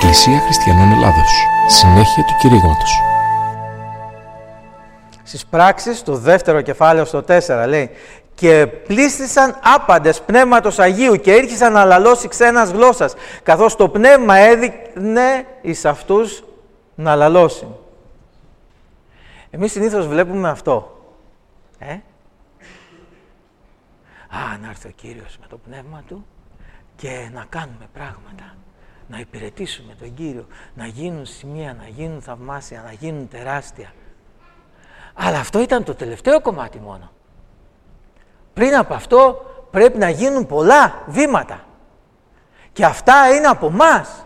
Εκκλησία Χριστιανών Ελλάδος. Συνέχεια του κηρύγματος. Στις πράξεις, το δεύτερο κεφάλαιο στο 4 λέει «Και πλήστησαν άπαντες πνεύματος Αγίου και ήρχισαν να λαλώσει ξένας γλώσσας, καθώς το πνεύμα έδινε εις αυτούς να λαλώσει». Εμείς συνήθως βλέπουμε αυτό. Να έρθει ο Κύριος με το πνεύμα Του και να κάνουμε πράγματα. Να υπηρετήσουμε τον Κύριο, να γίνουν σημεία, να γίνουν θαυμάσια, να γίνουν τεράστια. Αλλά αυτό ήταν το τελευταίο κομμάτι μόνο. Πριν από αυτό πρέπει να γίνουν πολλά βήματα. Και αυτά είναι από μας.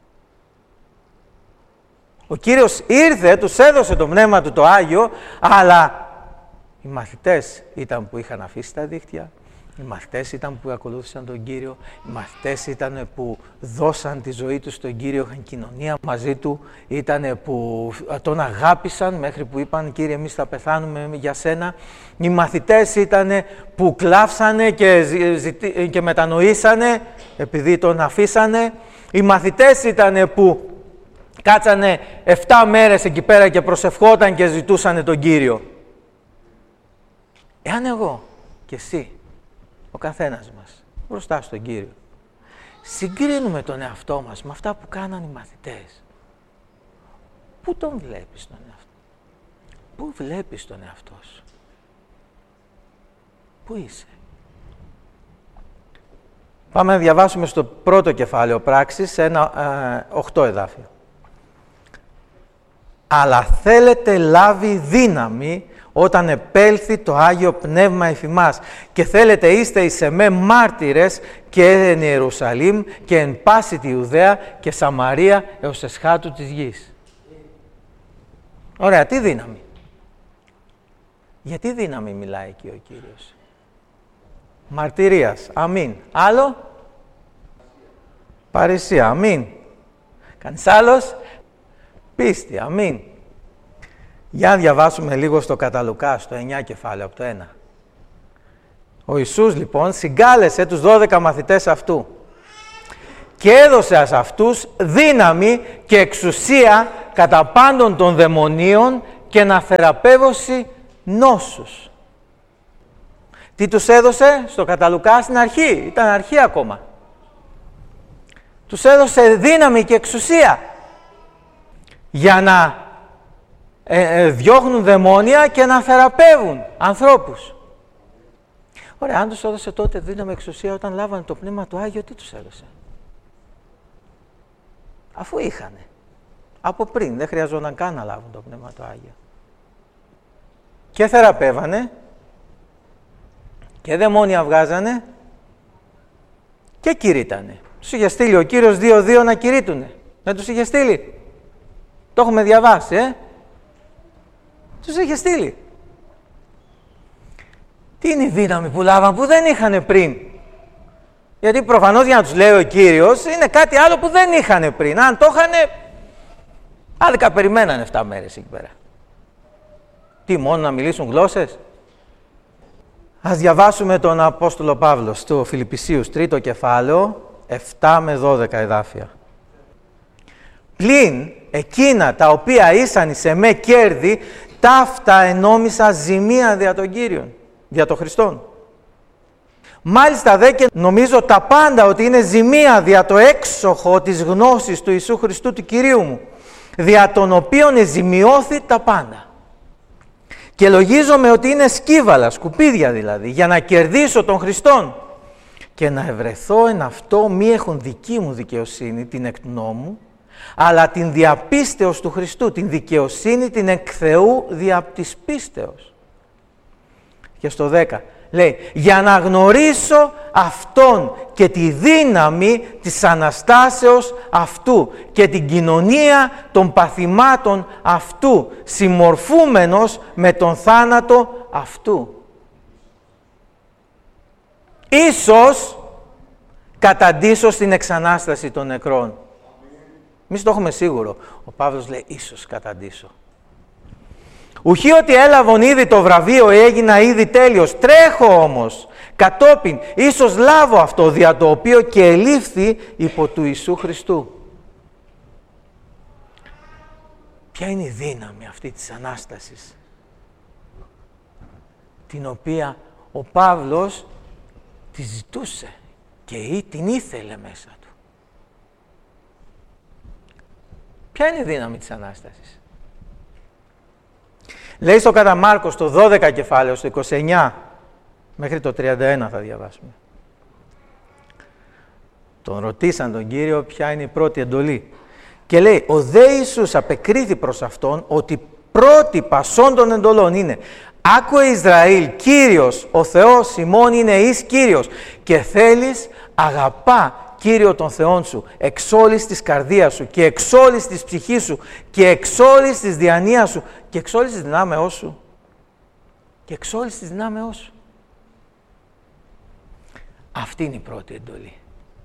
Ο Κύριος ήρθε, τους έδωσε το πνεύμα Του το Άγιο, αλλά οι μαθητές ήταν που είχαν αφήσει τα δίχτυα, οι μαθητές ήταν που ακολούθησαν τον Κύριο, οι μαθητές ήταν που δώσαν τη ζωή τους στον Κύριο, είχαν κοινωνία μαζί Του, ήταν που Τον αγάπησαν μέχρι που είπαν «Κύριε, εμείς θα πεθάνουμε για Σένα». Οι μαθητές ήταν που κλάψανε και μετανοήσανε επειδή Τον αφήσανε. Οι μαθητές ήταν που κάτσανε 7 μέρες εκεί πέρα και προσευχόταν και ζητούσανε τον Κύριο. Εάν εγώ και εσύ, ο καθένας μας, μπροστά στον Κύριο, συγκρίνουμε τον εαυτό μας με αυτά που κάναν οι μαθητές, πού τον βλέπεις τον εαυτό? Πού βλέπεις τον εαυτό σου? Πού είσαι? Πάμε να διαβάσουμε στο πρώτο κεφάλαιο πράξης, ένα 8 εδάφιο. «Αλλά θέλετε λάβει δύναμη όταν επέλθει το Άγιο Πνεύμα εφ' ημάς και θέλετε είστε εις εμέ μάρτυρες και εν Ιερουσαλήμ και εν πάση τη Ιουδαία και Σαμαρία έως εσχάτου της γης». Ωραία, τι δύναμη? Γιατί δύναμη μιλάει εκεί ο Κύριος? Μαρτυρίας, αμήν. Άλλο? Παρησία, αμήν. Κανείς άλλος? Πίστη, αμήν. Για να διαβάσουμε λίγο στο κατά Λουκά, στο 9 κεφάλαιο, από το 1. Ο Ιησούς λοιπόν συγκάλεσε τους 12 μαθητές Αυτού και έδωσε σε αυτούς δύναμη και εξουσία κατά πάντων των δαιμονίων και να θεραπεύσει νόσους. Τι τους έδωσε στο κατά Λουκά στην αρχή? Ήταν αρχή ακόμα. Τους έδωσε δύναμη και εξουσία για να διώχνουν δαιμόνια και να θεραπεύουν ανθρώπους. Ωραία, αν τους έδωσε τότε δύναμη εξουσία όταν λάβανε το Πνεύμα του Άγιο, τι τους έδωσε? Αφού είχανε. Από πριν, δεν χρειαζόταν καν να λάβουν το Πνεύμα του Άγιο. Και θεραπεύανε, και δαιμόνια βγάζανε, και κηρύττανε. Τους είχε στείλει ο Κύριος 2-2 να κηρύττουνε. Δεν τους είχε στείλει? Το έχουμε διαβάσει, Τους είχε στείλει. Τι είναι η δύναμη που λάβαν που δεν είχαν πριν? Γιατί προφανώς για να τους λέει ο Κύριος είναι κάτι άλλο που δεν είχαν πριν. Αν το είχαν, άδικα περιμένανε 7 μέρες εκεί πέρα. Τι, μόνο να μιλήσουν γλώσσες? Ας διαβάσουμε τον Απόστολο Παύλο στο Φιλιππισίους 3ο κεφάλαιο, 7 με 12 εδάφια. «Πλην εκείνα τα οποία ήσαν εις εμέ κέρδη, ταύτα ενόμισα ζημία δια τον Κύριον, δια τον Χριστόν. Μάλιστα δε και νομίζω τα πάντα ότι είναι ζημία δια το έξοχο της γνώσης του Ιησού Χριστού του Κυρίου μου, δια τον οποίον εζημιώθη τα πάντα. Και λογίζομαι ότι είναι σκύβαλα, σκουπίδια δηλαδή, για να κερδίσω τον Χριστόν και να ευρεθώ εν αυτό μη έχουν δική μου δικαιοσύνη, την εκ του νόμου, αλλά την διαπίστεως του Χριστού, την δικαιοσύνη την εκ Θεού δια της πίστεως». Και στο 10 λέει «Για να γνωρίσω Αυτόν και τη δύναμη της Αναστάσεως Αυτού και την κοινωνία των παθημάτων Αυτού, συμμορφούμενος με τον θάνατο Αυτού. Ίσως καταντήσω στην εξανάσταση των νεκρών». Εμείς το έχουμε σίγουρο. Ο Παύλος λέει ίσως καταντήσω. «Ουχή ότι έλαβον ήδη το βραβείο έγινα ήδη τέλειος. Τρέχω όμως κατόπιν ίσως λάβω αυτό δια το οποίο και ελήφθη υπό του Ιησού Χριστού». ποια είναι η δύναμη αυτή της Ανάστασης, την οποία ο Παύλος τη ζητούσε και την ήθελε μέσα του. Ποια είναι η δύναμη της Ανάστασης? Λέει στο κατά Μάρκος το 12 κεφάλαιο, στο 29 μέχρι το 31 θα διαβάσουμε. Τον ρωτήσαν τον Κύριο ποια είναι η πρώτη εντολή. Και λέει, ο δε Ιησούς απεκρίθη προς αυτόν ότι πρώτη πασών των εντολών είναι «Άκουε Ισραήλ, Κύριος, ο Θεός ημών είναι εις Κύριος και θέλεις αγαπά Κύριο τον Θεόν σου εξ όλης της καρδίας σου και εξ όλης της ψυχής σου και εξ όλης της διανοίας σου και εξ όλης της δυνάμεώς σου». Και εξ όλης της δυνάμεώς σου. Αυτή είναι η πρώτη εντολή.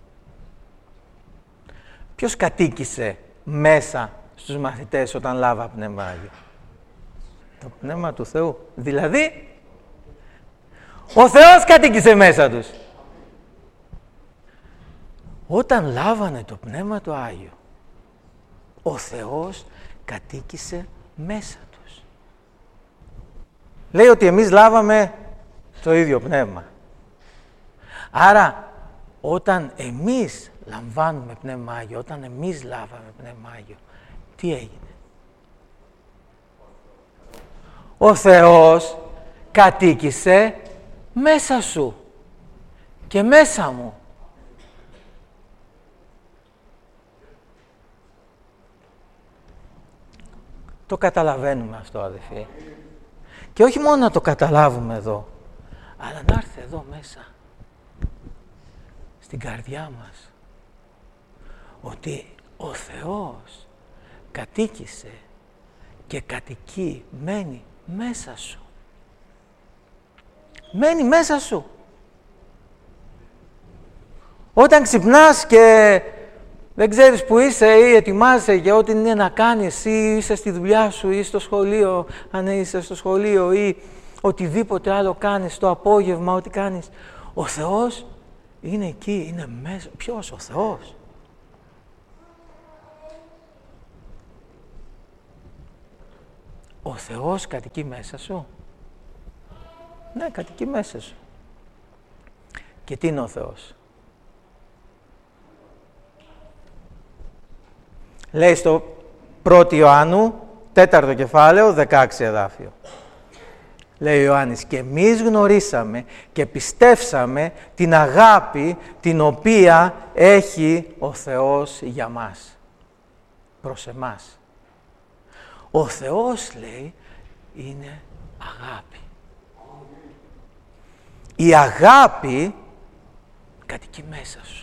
Ποιος κατοίκησε μέσα στους μαθητές όταν λάβα Πνεύμα Άγιο? Το Πνεύμα του Θεού. Δηλαδή, ο Θεός κατοίκησε μέσα τους. Όταν λάβανε το Πνεύμα του Άγιο, ο Θεός κατοίκησε μέσα τους. Λέει ότι εμείς λάβαμε το ίδιο Πνεύμα. Άρα, όταν εμείς λαμβάνουμε Πνεύμα Άγιο, όταν εμείς λάβαμε Πνεύμα Άγιο, τι έγινε? Ο Θεός κατοίκησε μέσα σου και μέσα μου. Το καταλαβαίνουμε αυτό, αδελφοί. Και όχι μόνο να το καταλάβουμε εδώ, αλλά να έρθει εδώ μέσα, στην καρδιά μας, ότι ο Θεός κατοίκησε και κατοικεί, μένει μέσα σου. Μένει μέσα σου. Όταν ξυπνάς και δεν ξέρεις που είσαι ή ετοιμάζεσαι για ό,τι είναι να κάνεις ή είσαι στη δουλειά σου ή στο σχολείο, αν είσαι στο σχολείο ή οτιδήποτε άλλο κάνεις το απόγευμα, ό,τι κάνεις, ο Θεός είναι εκεί, είναι μέσα. Ποιος? Ο Θεός. Ο Θεός κατοικεί μέσα σου. Ναι, κατοικεί μέσα σου. Και τι είναι ο Θεός? Λέει στο 1 Ιωάννου, 4ο κεφάλαιο, 16 εδάφιο. Λέει ο Ιωάννης, και εμείς γνωρίσαμε και πιστεύσαμε την αγάπη την οποία έχει ο Θεός για μας, προς εμάς. Ο Θεός, λέει, είναι αγάπη. Η αγάπη κατοικεί μέσα σου.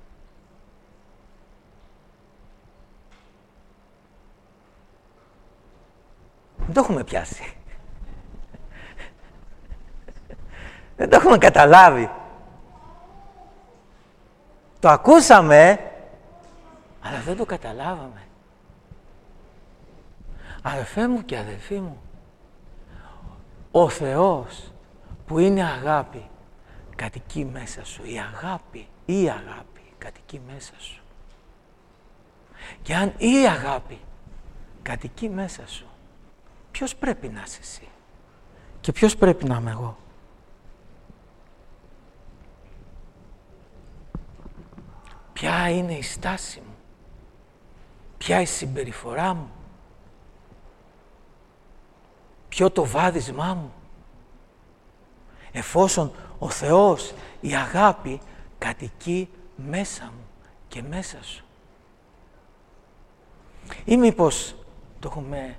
Δεν το έχουμε πιάσει. Δεν το έχουμε καταλάβει. Το ακούσαμε, αλλά δεν το καταλάβαμε. Αδελφέ μου και αδελφοί μου, ο Θεός που είναι αγάπη κατοικεί μέσα σου. Η αγάπη κατοικεί μέσα σου. Και αν η αγάπη κατοικεί μέσα σου, ποιος πρέπει να είσαι εσύ και ποιος πρέπει να είμαι εγώ? Ποια είναι η στάση μου? Ποια η συμπεριφορά μου? Ποιο το βάδισμά μου? Εφόσον ο Θεός, η αγάπη, κατοικεί μέσα μου και μέσα σου. Ή μήπως το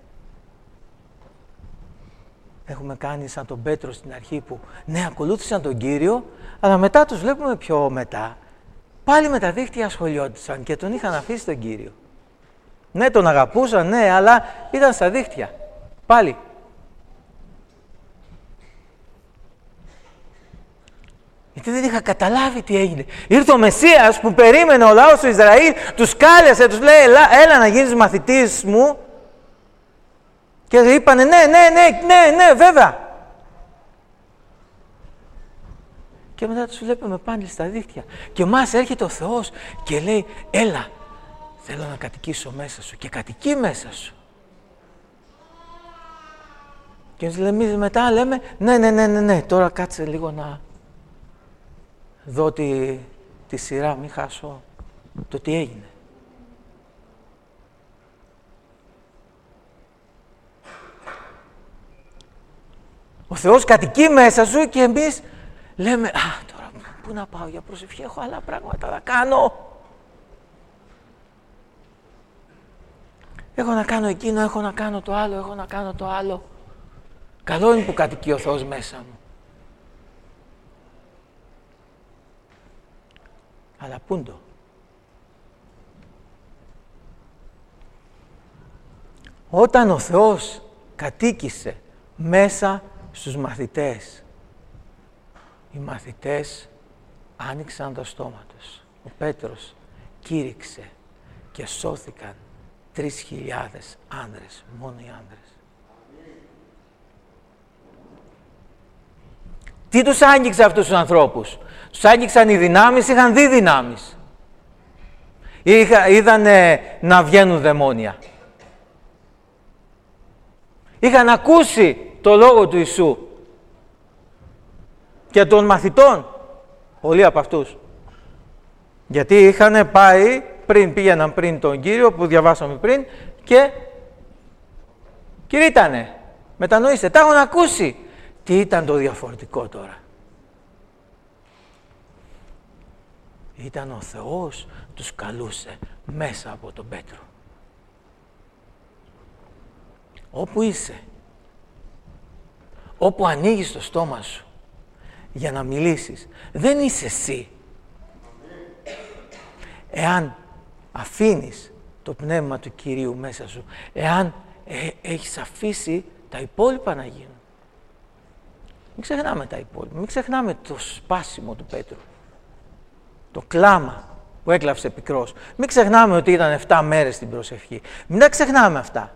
έχουμε κάνει σαν τον Πέτρο στην αρχή που ναι, ακολούθησαν τον Κύριο, αλλά μετά τους βλέπουμε πιο μετά. Πάλι με τα δίχτυα ασχολιόντουσαν και τον είχαν αφήσει τον Κύριο. Ναι, τον αγαπούσαν, ναι, αλλά ήταν στα δίχτυα. Πάλι. Γιατί δεν είχα καταλάβει τι έγινε. Ήρθε ο Μεσσίας που περίμενε ο λαός του Ισραήλ, τους κάλεσε, τους λέει έλα να γίνεις μαθητής μου. Και είπανε ναι, βέβαια. Και μετά τους βλέπουμε πάλι στα δίχτυα. Και μας έρχεται ο Θεός και λέει έλα, θέλω να κατοικήσω μέσα σου. Και κατοικεί μέσα σου. Και εμείς μετά λέμε, ναι, τώρα κάτσε λίγο να δω τη σειρά, μην χάσω το τι έγινε. Ο Θεός κατοικεί μέσα σου και εμείς λέμε, τώρα πού να πάω για προσευχή, έχω άλλα πράγματα να κάνω. Έχω να κάνω εκείνο, έχω να κάνω το άλλο, έχω να κάνω το άλλο. Καλό είναι που κατοικεί ο Θεός μέσα μου. Αλλά πούντο. Όταν ο Θεός κατοίκησε μέσα στους μαθητές, οι μαθητές άνοιξαν το στόμα τους. Ο Πέτρος κήρυξε και σώθηκαν 3.000 άνδρες, μόνο οι άνδρες. Τι τους άγγιξε αυτούς τους ανθρώπους? Τους άγγιξαν οι δυνάμεις, είχαν δει δυνάμεις. Είδανε να βγαίνουν δαιμόνια. Είχαν ακούσει το λόγο του Ιησού και των μαθητών, πολλοί από αυτούς. Γιατί είχαν πάει, πήγαιναν πριν τον Κύριο που διαβάσαμε πριν και κηρύττανε, μετανοήστε, τα έχουν ακούσει. Τι ήταν το διαφορετικό τώρα? Ήταν ο Θεός τους καλούσε μέσα από τον Πέτρο. Όπου είσαι, όπου ανοίγεις το στόμα σου για να μιλήσεις, δεν είσαι εσύ. Εάν αφήνεις το πνεύμα του Κυρίου μέσα σου, εάν έχεις αφήσει τα υπόλοιπα να γίνουν. Μην ξεχνάμε τα υπόλοιπα, μην ξεχνάμε το σπάσιμο του Πέτρου, το κλάμα που έκλαψε πικρός. Μην ξεχνάμε ότι ήταν 7 μέρες στην προσευχή. Μην τα ξεχνάμε αυτά.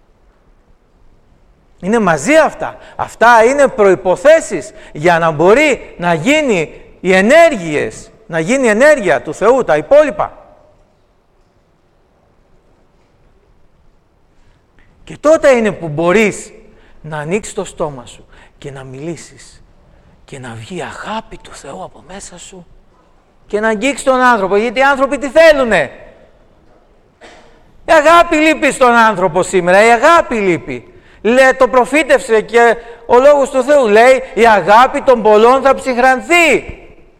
Είναι μαζί αυτά. Αυτά είναι προϋποθέσεις για να μπορεί να γίνει οι ενέργειες, να γίνει η ενέργεια του Θεού, τα υπόλοιπα. Και τότε είναι που μπορείς να ανοίξεις το στόμα σου και να μιλήσεις και να βγει αγάπη του Θεού από μέσα σου και να αγγίξεις τον άνθρωπο, γιατί οι άνθρωποι τι θέλουνε? Η αγάπη λείπει στον άνθρωπο σήμερα, η αγάπη λείπει. Λέει, το προφήτευσε και ο λόγος του Θεού λέει, η αγάπη των πολλών θα ψυχρανθεί.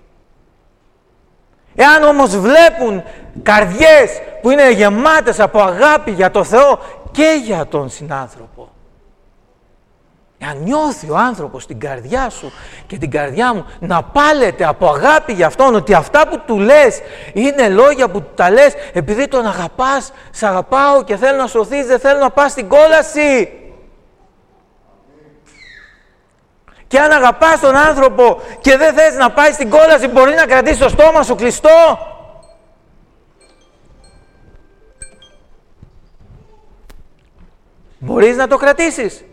Εάν όμως βλέπουν καρδιές που είναι γεμάτες από αγάπη για το Θεό και για τον συνάνθρωπο, εάν νιώθει ο άνθρωπος την καρδιά σου και την καρδιά μου να πάλεται από αγάπη για αυτόν, ότι αυτά που του λες είναι λόγια που του τα λες επειδή τον αγαπάς, σ' αγαπάω και θέλω να σωθείς, δεν θέλω να πας στην κόλαση. Και αν αγαπάς τον άνθρωπο και δεν θες να πάει στην κόλαση, μπορεί να κρατήσεις το στόμα σου κλειστό. Μπορείς να το κρατήσεις?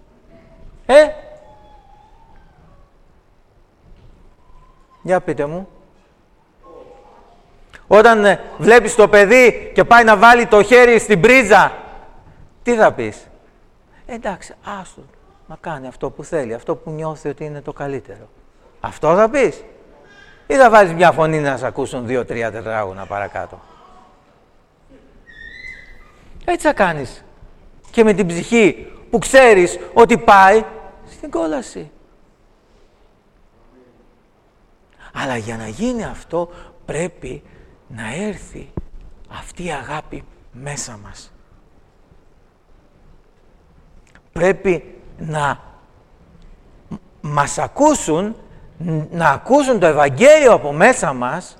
Για πείτε μου. Όταν βλέπεις το παιδί και πάει να βάλει το χέρι στην πρίζα, τι θα πεις? Εντάξει, άστο να κάνει αυτό που θέλει, αυτό που νιώθει ότι είναι το καλύτερο. Αυτό θα πεις? Ή θα βάλεις μια φωνή να σε ακούσουν 2-3 τετράγωνα παρακάτω? Έτσι θα κάνεις και με την ψυχή που ξέρεις ότι πάει στην κόλαση. Αλλά για να γίνει αυτό πρέπει να έρθει αυτή η αγάπη μέσα μας. Πρέπει να μας ακούσουν, να ακούσουν το Ευαγγέλιο από μέσα μας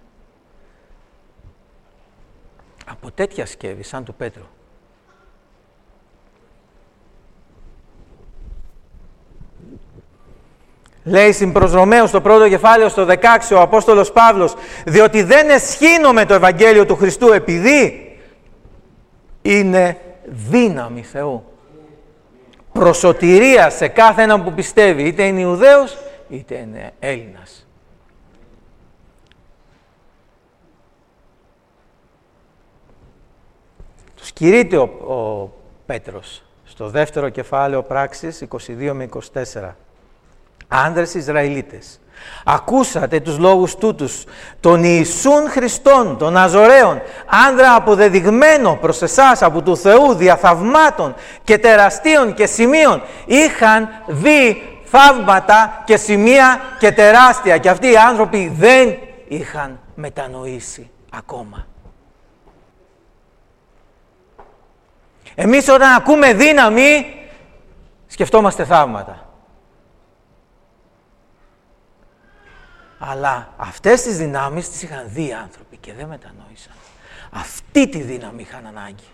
από τέτοια σκεύη σαν του Πέτρου. Λέει στην προς Ρωμαίους στο πρώτο κεφάλαιο στο 16 ο Απόστολος Παύλος, διότι δεν εσχήνομαι το Ευαγγέλιο του Χριστού επειδή είναι δύναμη Θεού. Προσωτηρία σε κάθε έναν που πιστεύει, είτε είναι Ιουδαίος είτε είναι Έλληνας. Τους κηρύττει ο Πέτρος στο δεύτερο κεφάλαιο Πράξεις 22 με 24. Άνδρες Ισραηλίτες, ακούσατε τους λόγους τούτους, τον Ιησούν Χριστόν, τον Ναζωραίον, άνδρα αποδεδειγμένο προς εσάς από του Θεού δια θαυμάτων και τεραστίων και σημείων. Είχαν δει θαύματα και σημεία και τεράστια, και αυτοί οι άνθρωποι δεν είχαν μετανοήσει ακόμα. Εμείς όταν ακούμε δύναμη, σκεφτόμαστε θαύματα. Αλλά αυτές τις δυνάμεις τις είχαν δει οι άνθρωποι και δεν μετανόησαν. Αυτή τη δύναμη είχαν ανάγκη.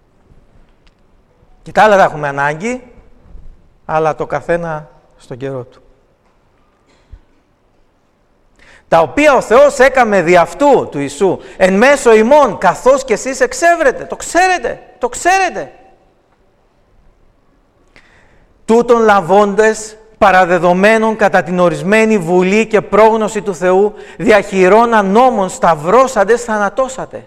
Και τα άλλα τα έχουμε ανάγκη, αλλά το καθένα στον καιρό του. Τα οποία ο Θεός έκαμε δι' αυτού του Ιησού, εν μέσω ημών, καθώς και εσείς εξεύρετε. Το ξέρετε, το ξέρετε. Τούτον λαβώντες παραδεδομένων κατά την ορισμένη βουλή και πρόγνωση του Θεού, διαχειρών νόμων σταυρώσαντες θανατώσατε.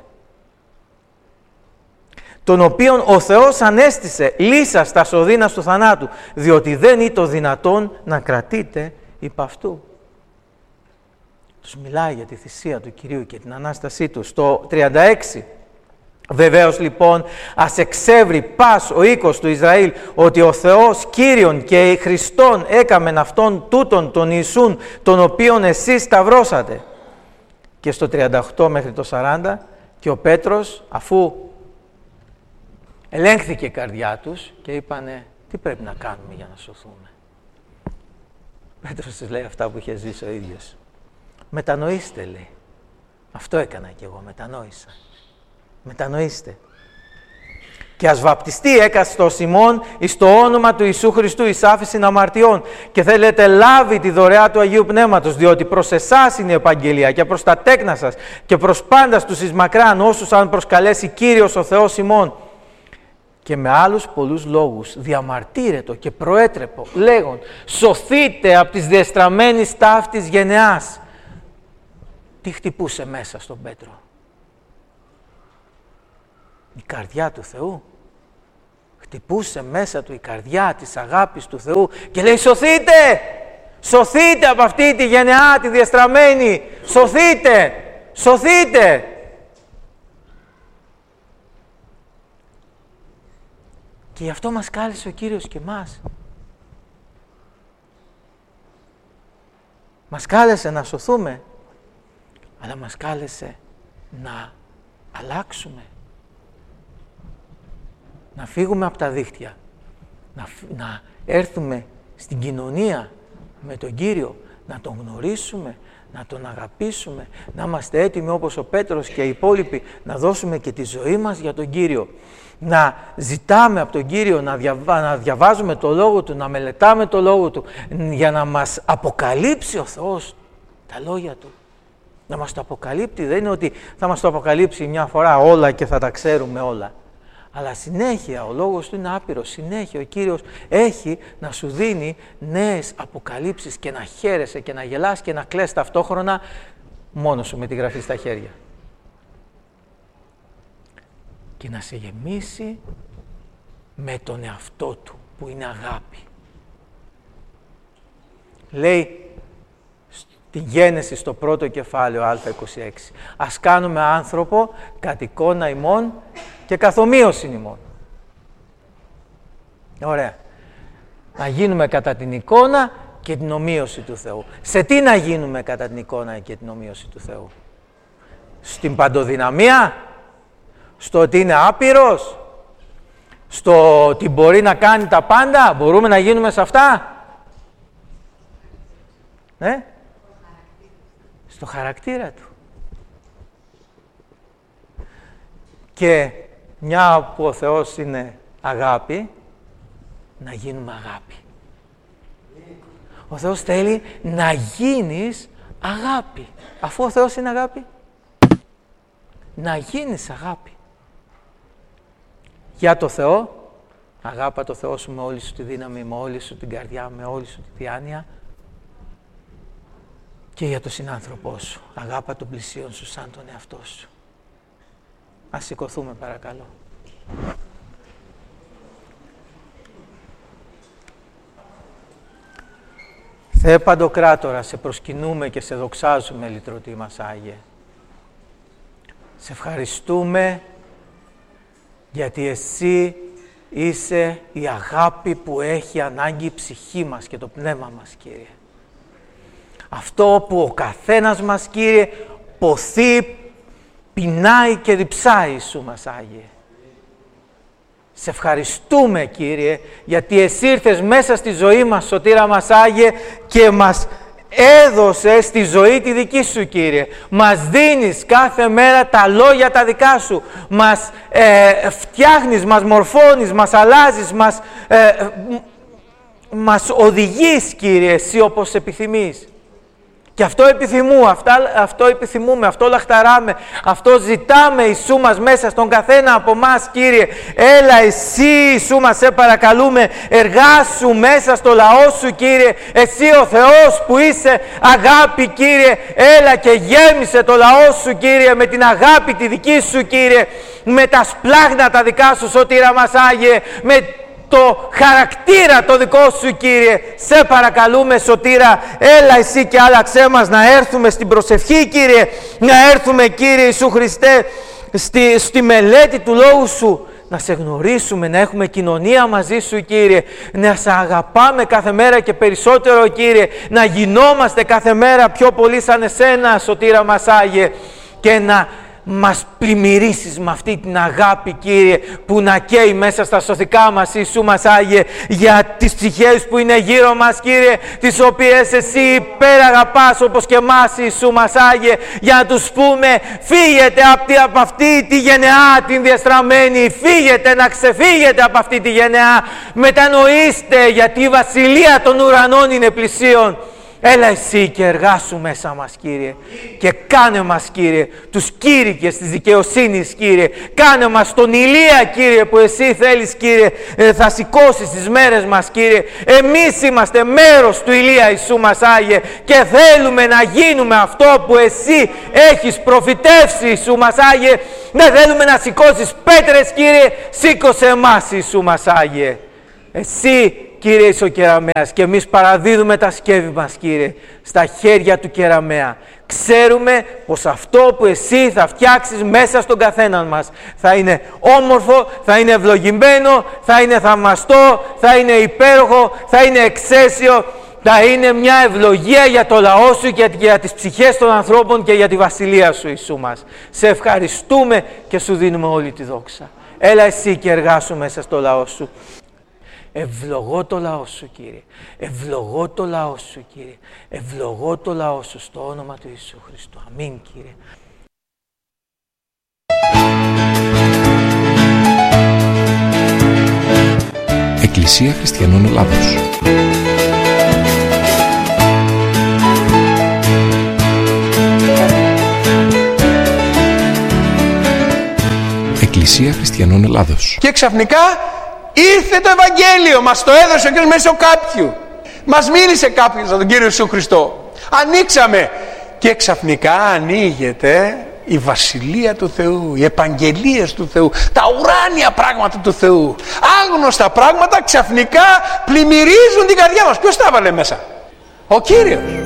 Τον οποίον ο Θεός ανέστησε λύσας τα σωδίνας του θανάτου, διότι δεν είναι το δυνατόν να κρατείτε υπ' αυτού. Τους μιλάει για τη θυσία του Κυρίου και την Ανάστασή του. Στο 36. Βεβαίως λοιπόν ας εξεύρει πας ο οίκος του Ισραήλ ότι ο Θεός Κύριον και Χριστόν έκαμεν αυτόν τούτον τον Ιησούν, τον οποίον εσείς σταυρώσατε. Και στο 38 μέχρι το 40, και ο Πέτρος, αφού ελέγχθηκε η καρδιά τους και είπανε τι πρέπει να κάνουμε για να σωθούμε. Ο Πέτρος τους λέει αυτά που είχε ζήσει ο ίδιος. Μετανοήστε, λέει. Αυτό έκανα κι εγώ, μετανόησα. Μετανοήστε. Και ας βαπτιστεί έκαστος ημών εις το όνομα του Ιησού Χριστού εις άφησιν αμαρτιών, και θέλετε λάβει τη δωρεά του Αγίου Πνεύματος, διότι προς εσάς είναι η επαγγελία και προς τα τέκνα σας και προς πάντας τους εις μακράν όσους αν προσκαλέσει Κύριος ο Θεός ημών. Και με άλλους πολλούς λόγους διαμαρτύρετο και προέτρεπο, λέγον σωθείτε από τις διεστραμμένης ταύτης γενεάς. Τι χτυπούσε μέσα στον Πέτρο? Η καρδιά του Θεού. Χτυπούσε μέσα του η καρδιά της αγάπης του Θεού και λέει σωθείτε! Σωθείτε από αυτή τη γενεά τη διεστραμμένη! Σωθείτε! Σωθείτε! Και γι' αυτό μας κάλεσε ο Κύριος και μας. Μας κάλεσε να σωθούμε, αλλά μας κάλεσε να αλλάξουμε. Να φύγουμε από τα δίχτυα, να έρθουμε στην κοινωνία με τον Κύριο, να τον γνωρίσουμε, να τον αγαπήσουμε, να είμαστε έτοιμοι όπως ο Πέτρος και οι υπόλοιποι, να δώσουμε και τη ζωή μας για τον Κύριο. Να ζητάμε από τον Κύριο, να διαβάζουμε το Λόγο Του, να μελετάμε το Λόγο Του, για να μας αποκαλύψει ο Θεός τα λόγια Του. Να μας το αποκαλύπτει, δεν είναι ότι θα μας το αποκαλύψει μια φορά όλα και θα τα ξέρουμε όλα. Αλλά συνέχεια ο Λόγος Του είναι άπειρος, συνέχεια ο Κύριος έχει να σου δίνει νέες αποκαλύψεις και να χαίρεσαι και να γελάς και να κλαις ταυτόχρονα μόνος σου με τη γραφή στα χέρια. Και να σε γεμίσει με τον εαυτό Του που είναι αγάπη. Λέει στη Γένεση στο πρώτο κεφάλαιο Α26, ας κάνουμε άνθρωπο κατ' εικόνα ημών και καθ' ομοίωσιν ημών. Ωραία. Να γίνουμε κατά την εικόνα και την ομοίωση του Θεού. Σε τι να γίνουμε κατά την εικόνα και την ομοίωση του Θεού? Στην παντοδυναμία? Στο ότι είναι άπειρος? Στο ότι μπορεί να κάνει τα πάντα? Μπορούμε να γίνουμε σε αυτά? Στο χαρακτήρα Του. Και μια που ο Θεός είναι αγάπη, να γίνουμε αγάπη. Ο Θεός θέλει να γίνεις αγάπη. Αφού ο Θεός είναι αγάπη, να γίνεις αγάπη. Για το Θεό, αγάπα το Θεό σου με όλη σου τη δύναμη, με όλη σου την καρδιά, με όλη σου τη διάνοια. Και για τον συνάνθρωπό σου, αγάπα τον πλησίον σου σαν τον εαυτό σου. Ας σηκωθούμε παρακαλώ. Θεέ Παντοκράτορα, σε προσκυνούμε και σε δοξάζουμε, λυτρωτή μας Άγιε. Σε ευχαριστούμε γιατί Εσύ είσαι η αγάπη που έχει ανάγκη η ψυχή μας και το πνεύμα μας, Κύριε. Αυτό που ο καθένας μας, Κύριε, ποθεί, πεινάει και διψάει, Ιησού μας Άγιε. Σε ευχαριστούμε, Κύριε, γιατί Εσύ ήρθες μέσα στη ζωή μας, Σωτήρα μας Άγιε, και μας έδωσες τη ζωή τη δική Σου, Κύριε. Μας δίνεις κάθε μέρα τα λόγια τα δικά Σου. Μας φτιάχνεις, μας μορφώνεις, μας αλλάζεις, μας οδηγείς, Κύριε, Εσύ όπως επιθυμείς. Και αυτό επιθυμούμε, αυτό λαχταράμε, αυτό ζητάμε, Ιησού μας, μέσα στον καθένα από εμάς, Κύριε. Έλα Εσύ, Ιησού μας, σε παρακαλούμε, εργάσου μέσα στο λαό Σου, Κύριε. Εσύ ο Θεός που είσαι αγάπη, Κύριε, έλα και γέμισε το λαό Σου, Κύριε, με την αγάπη τη δική Σου, Κύριε, με τα σπλάχνα τα δικά Σου, Σωτήρα μας Άγιε, με το χαρακτήρα το δικό Σου, Κύριε. Σε παρακαλούμε, Σωτήρα, έλα Εσύ και άλλαξέ μας να έρθουμε στην προσευχή, Κύριε, να έρθουμε, Κύριε Ιησού Χριστέ, στη μελέτη του Λόγου Σου, να Σε γνωρίσουμε, να έχουμε κοινωνία μαζί Σου, Κύριε, να Σε αγαπάμε κάθε μέρα και περισσότερο, Κύριε, να γινόμαστε κάθε μέρα πιο πολύ σαν Εσένα, Σωτήρα μας Άγιε, και να μας πλημμυρίσεις με αυτή την αγάπη, Κύριε, που να καίει μέσα στα σωθικά μας, Ιησού μας Άγιε, για τις ψυχές που είναι γύρω μας, Κύριε, τις οποίες Εσύ υπεραγαπάς όπως και εμάς, Ιησού μας Άγιε, για να τους πούμε, φύγετε από αυτή τη γενεά την διαστραμμένη, φύγετε, να ξεφύγετε από αυτή τη γενεά, μετανοήστε, γιατί η βασιλεία των ουρανών είναι πλησίον. Έλα Εσύ και εργάσου μέσα μας, Κύριε, και κάνε μας, Κύριε, τους κήρυκες της δικαιοσύνης, Κύριε. Κάνε μας τον Ηλία, Κύριε, που Εσύ θέλεις, Κύριε, θα σηκώσεις τις μέρες μας, Κύριε. Εμείς είμαστε μέρος του Ηλία, Ιησού μας Άγιε, και θέλουμε να γίνουμε αυτό που Εσύ έχεις προφητεύσει, Ιησού μας Άγιε. Δεν θέλουμε να σηκώσεις πέτρες, Κύριε, σήκωσε εμάς, Ιησού μας Άγιε. Εσύ, Κύριε, είσαι ο κεραμέας και εμείς παραδίδουμε τα σκεύη μας, Κύριε, στα χέρια του κεραμέα. Ξέρουμε πως αυτό που Εσύ θα φτιάξεις μέσα στον καθέναν μας θα είναι όμορφο, θα είναι ευλογημένο, θα είναι θαυμαστό, θα είναι υπέροχο, θα είναι εξαίσιο, θα είναι μια ευλογία για το λαό Σου και για τις ψυχές των ανθρώπων και για τη βασιλεία Σου, Ιησού μας. Σε ευχαριστούμε και Σου δίνουμε όλη τη δόξα. Έλα Εσύ και εργάσου μέσα στο λαό Σου. Ευλογώ το λαό Σου, Κύριε. Ευλογώ το λαό Σου, Κύριε. Ευλογώ το λαό Σου στο όνομα του Ιησού Χριστού. Αμήν, Κύριε. Εκκλησία Χριστιανών Ελλάδος. Εκκλησία Χριστιανών Ελλάδος. Και ξαφνικά ήρθε το Ευαγγέλιο, μας το έδωσε και μέσω κάποιου. Μας μίλησε κάποιος για τον Κύριο Ιησού Χριστό. Ανοίξαμε και ξαφνικά ανοίγεται η Βασιλεία του Θεού, οι επαγγελίες του Θεού, τα ουράνια πράγματα του Θεού. Άγνωστα πράγματα ξαφνικά πλημμυρίζουν την καρδιά μας. Ποιος τα έβαλε μέσα? Ο Κύριος.